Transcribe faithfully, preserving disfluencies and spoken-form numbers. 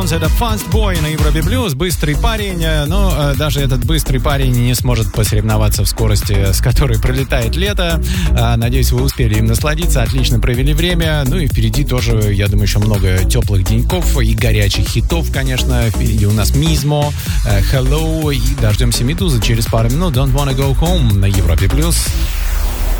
Это Fast Boy на Европе Плюс, быстрый парень, но даже этот быстрый парень не сможет посоревноваться в скорости, с которой пролетает лето. Надеюсь, вы успели им насладиться, отлично провели время. Ну и впереди тоже, я думаю, еще много теплых деньков и горячих хитов, конечно. Впереди у нас Мизмо, Hello и дождемся Медузы через пару минут. Don't Wanna Go Home на Европе Плюс.